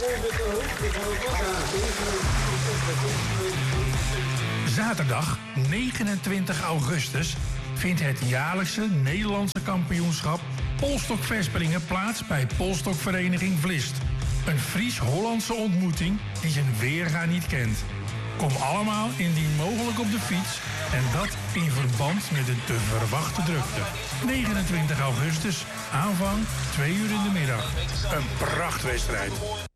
Zaterdag 29 augustus vindt het jaarlijkse Nederlandse kampioenschap polstokverspringen plaats bij Polstokvereniging Vlist. Een Fries-Hollandse ontmoeting die zijn weerga niet kent. Kom allemaal indien mogelijk op de fiets en dat in verband met de te verwachte drukte. 29 augustus, aanvang 2 uur in de middag. Een prachtwedstrijd.